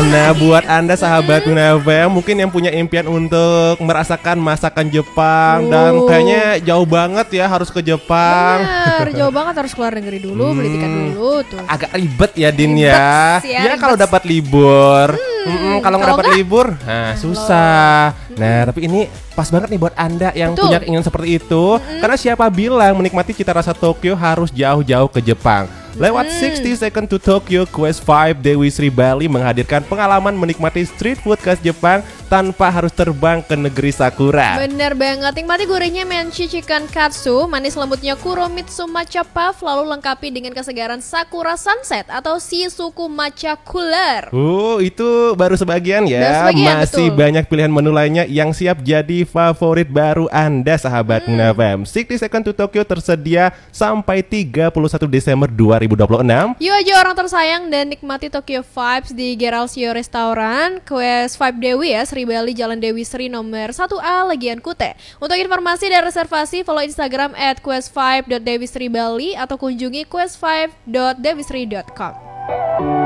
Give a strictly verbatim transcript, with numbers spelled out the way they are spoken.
Nah, buat Anda sahabat Tuna F M mungkin yang punya impian untuk merasakan masakan Jepang, uh. dan kayaknya jauh banget ya harus ke Jepang. Bener, jauh banget harus keluar negeri dulu, hmm. beli tiket dulu tuh. Agak ribet ya Din ribet ya. ya. Ya kalau dapat libur. Hmm, kalau nggak dapat libur, nah susah. Hmm. Nah, tapi ini pas banget nih buat Anda yang Betul. punya keinginan seperti itu. Hmm. Karena siapa bilang menikmati cita rasa Tokyo harus jauh-jauh ke Jepang. Lewat hmm. sixty Second to Tokyo, Quest five Dewi Sri Bali menghadirkan pengalaman menikmati street food khas Jepang tanpa harus terbang ke negeri Sakura. Bener banget, nikmati gurihnya Menchi Chicken Katsu, manis lembutnya Kuromitsu Matcha Puff, lalu lengkapi dengan kesegaran Sakura Sunset atau Shizuku Matcha Cooler. Uh, itu baru sebagian ya. Baru sebagian, Masih betul. banyak pilihan menu lainnya yang siap jadi favorit baru Anda sahabat Tuna F M. sixty Second to Tokyo tersedia sampai tiga puluh satu Desember dua ribu dua puluh enam. Yuk aja orang tersayang dan nikmati Tokyo Vibes di Geralsio Restaurant, Quest five Dewi ya, Sri Bali, Jalan Dewi Sri nomor satu A, Legian Kute. Untuk informasi dan reservasi follow Instagram at quest five dot dewi sri bali atau kunjungi quest five dot dewi sri dot com.